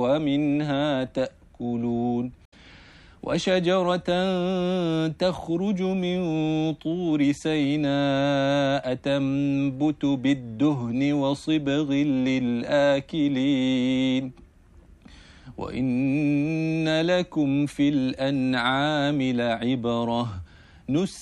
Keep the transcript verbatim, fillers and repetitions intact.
ومنها تأكلون وشجرة تخرج من طور سيناء تنبت بالدهن وصبغ للآكلين وإن لكم في الأنعام لعبرة